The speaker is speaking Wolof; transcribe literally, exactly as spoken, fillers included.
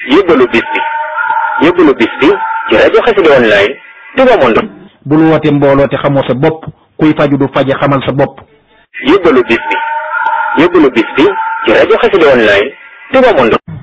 yóbbalu bis bi yóbbalu bis bi ci rajo Xassida online Touba Monde. bul woote mbooloo te xamoo sa bopp kuy faju du faje xamal sa bopp. yóbbalu bis bi yóbbalu bis bi ci rajo Xassida online Touba Monde.